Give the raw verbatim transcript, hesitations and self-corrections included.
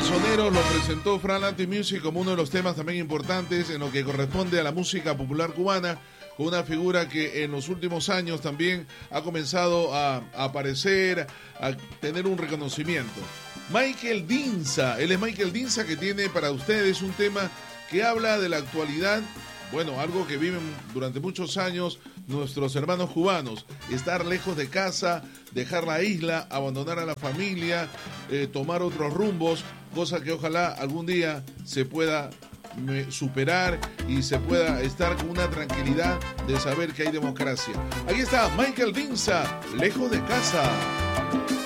Sonero lo presentó Fran Lanty Music como uno de los temas también importantes en lo que corresponde a la música popular cubana, con una figura que en los últimos años también ha comenzado a, a aparecer, a tener un reconocimiento. Michael Dinza, él es Michael Dinza, que tiene para ustedes un tema que habla de la actualidad, bueno, algo que viven durante muchos años nuestros hermanos cubanos: estar lejos de casa, dejar la isla, abandonar a la familia, eh, tomar otros rumbos, cosa que ojalá algún día se pueda eh, superar y se pueda estar con una tranquilidad de saber que hay democracia. Aquí está Michael Dinza, lejos de casa.